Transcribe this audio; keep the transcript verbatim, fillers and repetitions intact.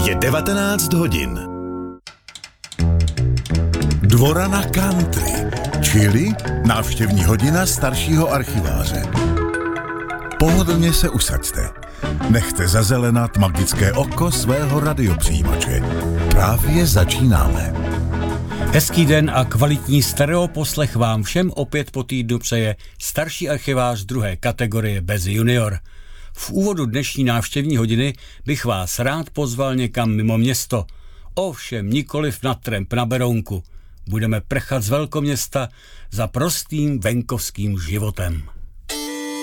Je devatenáct hodin. Dvorana country, čili návštěvní hodina staršího archiváře. Pohodlně se usaďte. Nechte zazelenat magické oko svého radiopřijímače. Právě začínáme. Hezký den a kvalitní stereoposlech vám všem opět po týdnu přeje starší archivář druhé kategorie bez junior. V úvodu dnešní návštěvní hodiny bych vás rád pozval někam mimo město. Ovšem nikoliv na tramp na Berounku. Budeme prchat z velkoměsta za prostým venkovským životem.